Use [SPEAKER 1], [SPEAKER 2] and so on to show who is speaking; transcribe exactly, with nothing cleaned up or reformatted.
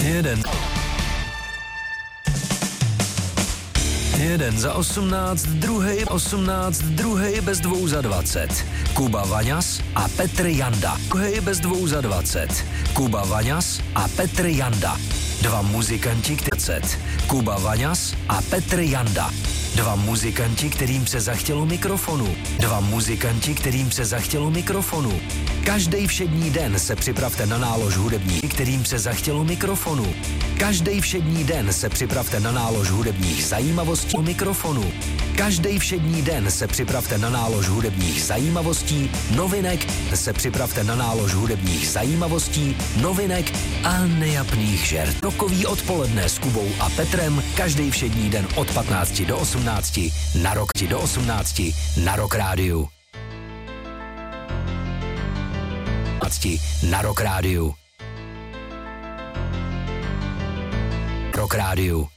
[SPEAKER 1] Jeden. Jeden za osmnáct, druhej osmnáct, druhej bez dvou za dvacet. Kuba Vaňas a Petr Janda. Druhej bez dvou za dvacet. Kuba Vaňas a Petr Janda. Dva muzikanti, ktercet. Kuba Vaňas a Petr Janda. Dva muzikanti, kterým se zachtělo mikrofonu. Dva muzikanti, kterým se zachtělo mikrofonu. Každý všední den se připravte na nálož hudební, kterým se zachtělo mikrofonu. Každý všední den se připravte na nálož hudebních zajímavostí o mikrofonu. Každý všední den se připravte na nálož hudebních zajímavostí, novinek, se připravte na nálož hudebních zajímavostí, novinek a nejapných žert. Rokový odpoledne s Kubou a Petrem každý všední den od patnácti do osmnácti na rok do osmnácti na Rock Rádiu. Na Rock Rádiu. Rock Rádiu.